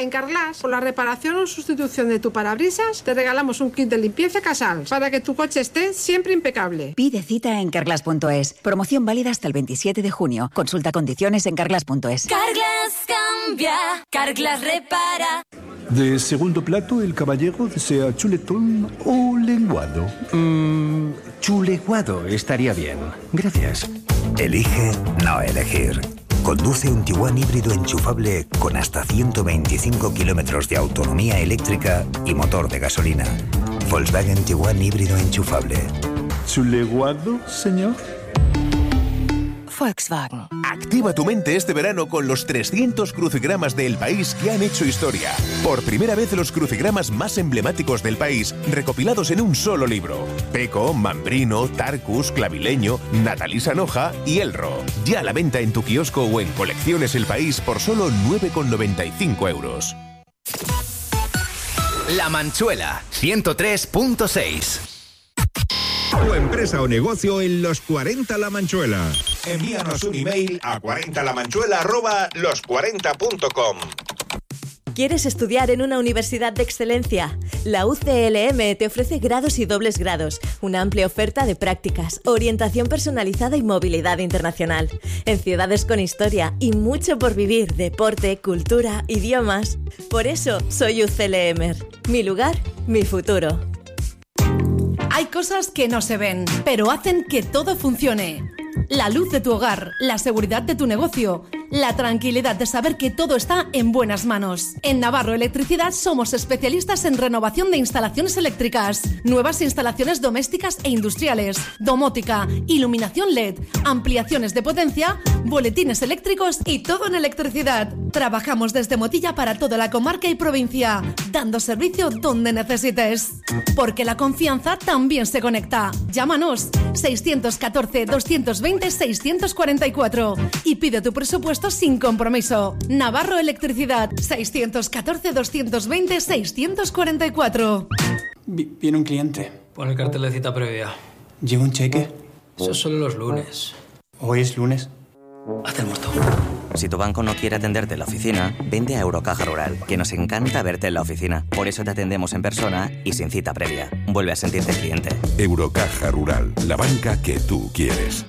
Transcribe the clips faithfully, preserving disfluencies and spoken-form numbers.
En Carglass, por la reparación o sustitución de tu parabrisas, te regalamos un kit de limpieza Casals para que tu coche esté siempre impecable. Pide cita en carglass punto es. Promoción válida hasta el veintisiete de junio. Consulta condiciones en carglass punto es. Carglass cambia, Carglass repara. De segundo plato, el caballero desea chuletón o lenguado. Mmm, chuleguado estaría bien. Gracias. Elige no elegir. Conduce un Tiguan híbrido enchufable con hasta ciento veinticinco kilómetros de autonomía eléctrica y motor de gasolina. Volkswagen Tiguan híbrido enchufable. ¿Chuleguado, señor? Volkswagen. Activa tu mente este verano con los trescientos crucigramas del país que han hecho historia. Por primera vez los crucigramas más emblemáticos del país recopilados en un solo libro. Peco, Mambrino, Tarcus, Clavileño, Natalí Sanoja y Elro. Ya a la venta en tu kiosco o en Colecciones El País por solo nueve con noventa y cinco euros. La Manchuela, ciento tres punto seis. Tu empresa o negocio en los cuarenta La Manchuela. Envíanos un email a cuarenta la manchuela arroba los cuarenta punto com. ¿Quieres estudiar en una universidad de excelencia? La U C L M te ofrece grados y dobles grados, una amplia oferta de prácticas, orientación personalizada y movilidad internacional, en ciudades con historia y mucho por vivir, deporte, cultura, idiomas. Por eso soy U C L M. Mi lugar, mi futuro. Hay cosas que no se ven, pero hacen que todo funcione. La luz de tu hogar, la seguridad de tu negocio, la tranquilidad de saber que todo está en buenas manos. En Navarro Electricidad somos especialistas en renovación de instalaciones eléctricas, nuevas instalaciones domésticas e industriales, domótica, iluminación L E D, ampliaciones de potencia, boletines eléctricos y todo en electricidad. Trabajamos desde Motilla para toda la comarca y provincia, dando servicio donde necesites. Porque la confianza también se conecta. Llámanos seiscientos catorce doscientos veinte seiscientos cuarenta y cuatro y pide tu presupuesto sin compromiso. Navarro Electricidad, seiscientos catorce doscientos veinte seiscientos cuarenta y cuatro. Viene un cliente. Pon el cartel de cita previa. ¿Lleva un cheque? Eso son los lunes. ¿Hoy es lunes? Haz el muerto. Si tu banco no quiere atenderte en la oficina, vente a Eurocaja Rural, que nos encanta verte en la oficina. Por eso te atendemos en persona y sin cita previa. Vuelve a sentirte cliente. Eurocaja Rural, la banca que tú quieres.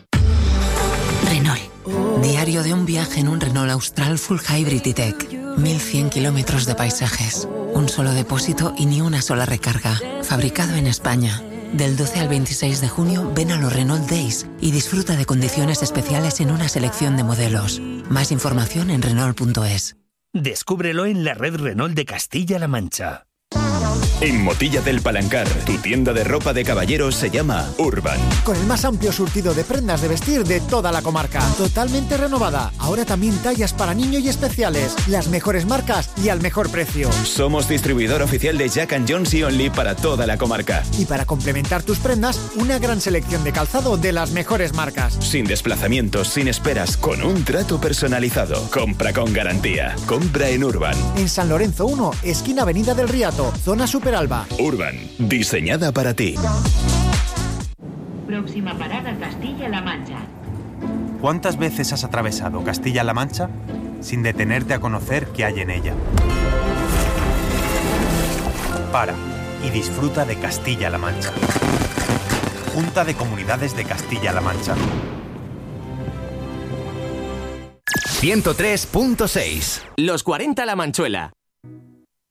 Renault. Diario de un viaje en un Renault Austral Full Hybrid E-Tech. mil cien kilómetros de paisajes. Un solo depósito y ni una sola recarga. Fabricado en España. Del doce al veintiséis de junio, ven a los Renault Days y disfruta de condiciones especiales en una selección de modelos. Más información en Renault punto es. Descúbrelo en la red Renault de Castilla-La Mancha. En Motilla del Palancar, tu tienda de ropa de caballeros se llama Urban. Con el más amplio surtido de prendas de vestir de toda la comarca. Totalmente renovada. Ahora también tallas para niño y especiales. Las mejores marcas y al mejor precio. Somos distribuidor oficial de Jack and Jones y Only para toda la comarca. Y para complementar tus prendas, una gran selección de calzado de las mejores marcas. Sin desplazamientos, sin esperas, con un trato personalizado. Compra con garantía. Compra en Urban. En San Lorenzo uno, esquina Avenida del Riato, zona Superalba. Urban, diseñada para ti. Próxima parada Castilla-La Mancha. ¿Cuántas veces has atravesado Castilla-La Mancha sin detenerte a conocer qué hay en ella? Para y disfruta de Castilla-La Mancha. Junta de Comunidades de Castilla-La Mancha. ciento tres punto seis. Los cuarenta La Manchuela.